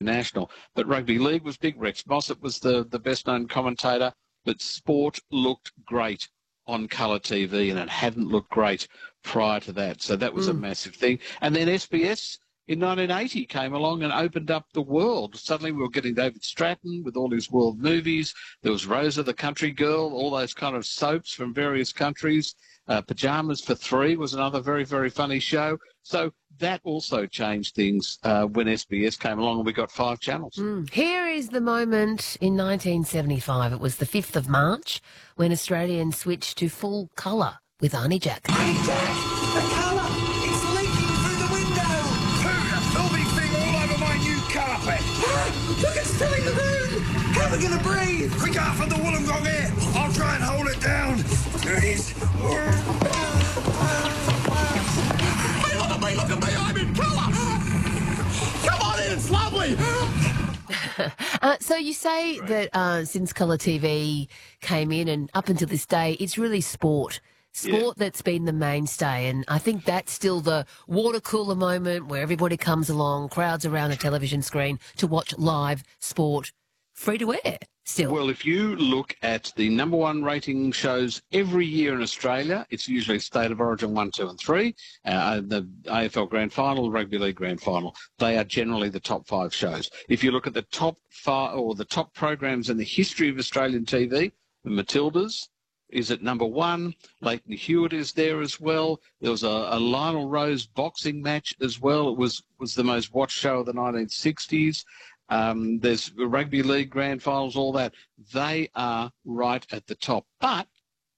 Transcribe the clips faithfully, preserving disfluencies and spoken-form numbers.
National. But rugby league was big. Rex Mossop was the, the best-known commentator. But sport looked great on colour T V, and it hadn't looked great prior to that. So that was mm. a massive thing. And then S B S in nineteen eighty came along and opened up the world. Suddenly we were getting David Stratton with all his world movies. There was Rosa the Country Girl, all those kind of soaps from various countries. Uh, Pajamas for Three was another very, very funny show. So that also changed things uh, when S B S came along and we got five channels. Mm. Here is the moment in nineteen seventy-five. It was the fifth of March when Australians switched to full colour with Arnie Jack. Arnie Jack, the colour, it's leaking through the window. Pooh, a filthy thing all over my new carpet. Ah, look, it's filling the room. How are we going to breathe? Quick out from the Wollongong air. I'll try and hold it down. There it is. Hey, look at me, look at me, I'm in colour. Come on in, it's lovely. uh, so you say right. that uh, since colour T V came in and up until this day, it's really sport. Sport yeah. that's been the mainstay, and I think that's still the water cooler moment where everybody comes along, crowds around a television screen to watch live sport free to air still. Well, if you look at the number one rating shows every year in Australia, it's usually State of Origin one, two and three, uh, the A F L Grand Final, Rugby League Grand Final. They are generally the top five shows. If you look at the top five or the top programs in the history of Australian T V, the Matildas is at number one. Leighton Hewitt is there as well. There was a, a Lionel Rose boxing match as well. It was, was the most watched show of the nineteen sixties. Um, there's rugby league grand finals, all that. They are right at the top. But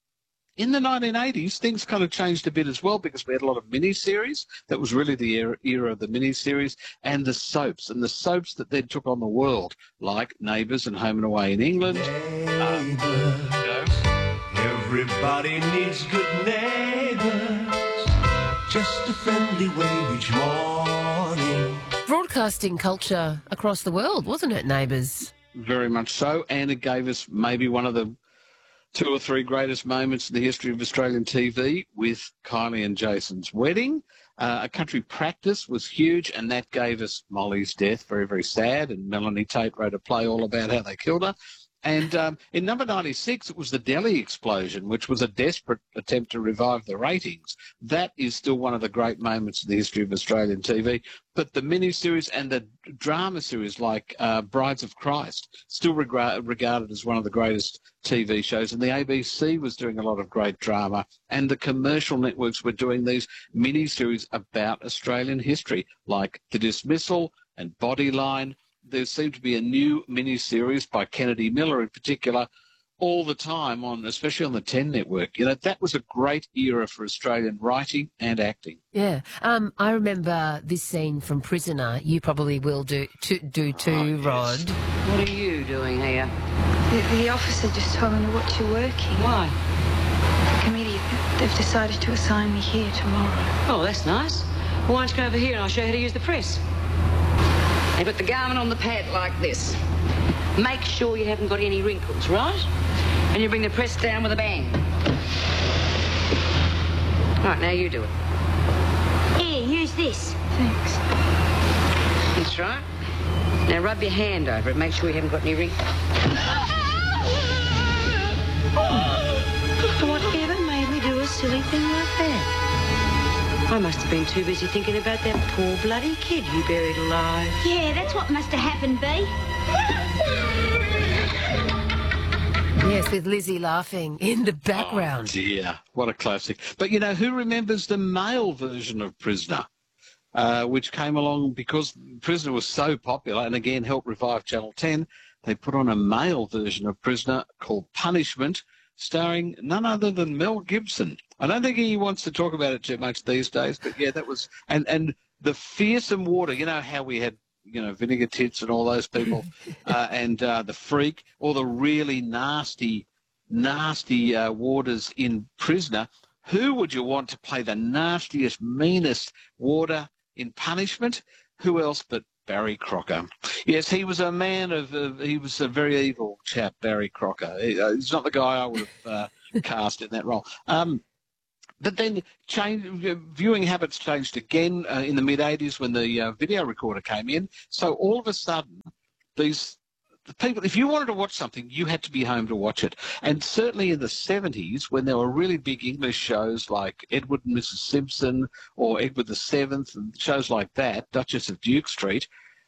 in the nineteen eighties, things kind of changed a bit as well because we had a lot of mini-series. That was really the era, era of the mini-series, and the soaps. And the soaps that then took on the world, like Neighbours and Home and Away in England. Um, you know. Everybody needs good neighbours, just a friendly wave each morning. Broadcasting culture across the world, wasn't it, Neighbours? Very much so, and it gave us maybe one of the two or three greatest moments in the history of Australian T V with Kylie and Jason's wedding. Uh, A Country Practice was huge, and that gave us Molly's death, very, very sad, and Melanie Tate wrote a play all about how they killed her. And um, in number ninety-six, it was the Delhi explosion, which was a desperate attempt to revive the ratings. That is still one of the great moments in the history of Australian T V. But the mini-series and the drama series like uh, Brides of Christ, still reg- regarded as one of the greatest T V shows. And the A B C was doing a lot of great drama. And the commercial networks were doing these mini-series about Australian history, like The Dismissal and Bodyline. There seemed to be a new mini-series by Kennedy Miller in particular all the time, on, especially on the ten network. You know, that was a great era for Australian writing and acting. Yeah. Um, I remember this scene from Prisoner. You probably will do, to, do too, oh, yes. Rod. What are you doing here? The, the officer just told me to watch you working. Why? The committee, they've decided to assign me here tomorrow. Oh, that's nice. Well, why don't you go over here and I'll show you how to use the press. And put the garment on the pad like this. Make sure you haven't got any wrinkles, right? And you bring the press down with a bang. Right, now you do it. Here, use this. Thanks. That's right. Now rub your hand over it. Make sure you haven't got any wrinkles. Whatever made me do a silly thing like that? I must have been too busy thinking about that poor bloody kid you buried alive. Yeah, that's what must have happened, B. Yes, with Lizzie laughing in the background. Oh, dear. What a classic. But, you know, who remembers the male version of Prisoner, uh, which came along because Prisoner was so popular and, again, helped revive Channel ten. They put on a male version of Prisoner called Punishment, starring none other than Mel Gibson. I don't think he wants to talk about it too much these days, but, yeah, that was... And, and the fearsome water, you know how we had, you know, Vinegar Tits and all those people, uh, and uh, the Freak, all the really nasty, nasty uh, warders in Prisoner. Who would you want to play the nastiest, meanest warder in Punishment? Who else but Barry Crocker? Yes, he was a man of... Uh, he was a very evil chap, Barry Crocker. He, uh, he's not the guy I would have uh, cast in that role. Um, But then change, viewing habits changed again uh, in the mid-eighties when the uh, video recorder came in. So all of a sudden, these the people, if you wanted to watch something, you had to be home to watch it. And certainly in the seventies, when there were really big English shows like Edward and Missus Simpson or Edward the Seventh and shows like that, Duchess of Duke Street,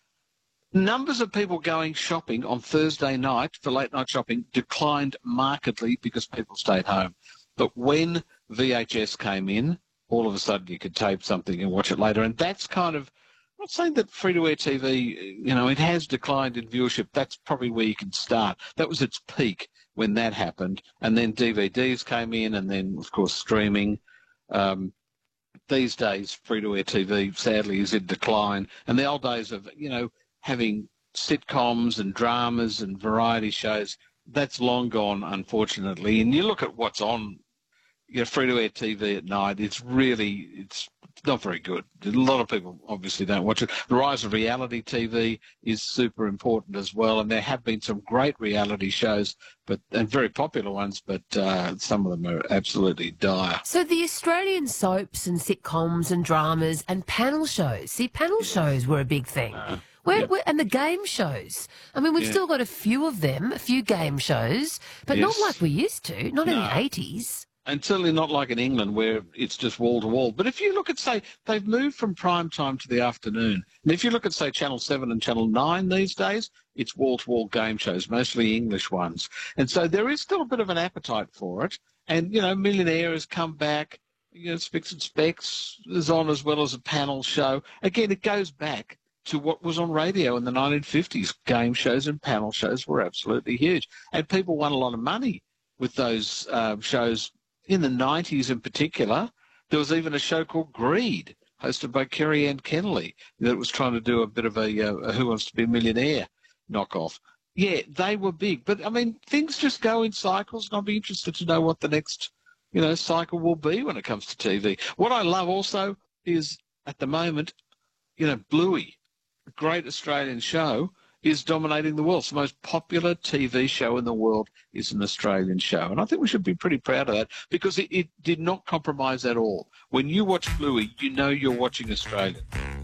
numbers of people going shopping on Thursday night for late-night shopping declined markedly because people stayed home. But when V H S came in, all of a sudden you could tape something and watch it later. And that's kind of, I'm not saying that free-to-air T V, you know, it has declined in viewership. That's probably where you can start. That was its peak when that happened. And then D V Ds came in and then, of course, streaming. Um, these days, free-to-air T V, sadly, is in decline. And the old days of, you know, having sitcoms and dramas and variety shows, that's long gone, unfortunately. And you look at what's on, you know, free-to-air T V at night, it's really, it's not very good. A lot of people obviously don't watch it. The rise of reality T V is super important as well, and there have been some great reality shows, but and very popular ones, but uh, some of them are absolutely dire. So the Australian soaps and sitcoms and dramas and panel shows, see, panel shows were a big thing. Uh, Where, yeah. where, and the game shows. I mean, we've Yeah. still got a few of them, a few game shows, but Yes. not like we used to, not in No. the eighties. And certainly not like in England where it's just wall to wall. But if you look at, say, they've moved from prime time to the afternoon. And if you look at, say, Channel seven and Channel nine these days, it's wall to wall game shows, mostly English ones. And so there is still a bit of an appetite for it. And, you know, Millionaire has come back. You know, Spicks and Specks is on as well as a panel show. Again, it goes back to what was on radio in the nineteen fifties. Game shows and panel shows were absolutely huge. And people won a lot of money with those uh, shows. In the nineties in particular, there was even a show called Greed, hosted by Kerry Ann Kennelly, that was trying to do a bit of a, uh, a Who Wants to Be a Millionaire knockoff. Yeah, they were big. But, I mean, things just go in cycles, and I'll be interested to know what the next, you know, cycle will be when it comes to T V. What I love also is, at the moment, you know, Bluey, a great Australian show, is dominating the world. It's the most popular T V show in the world is an Australian show. And I think we should be pretty proud of that because it, it did not compromise at all. When you watch Bluey, you know you're watching Australian.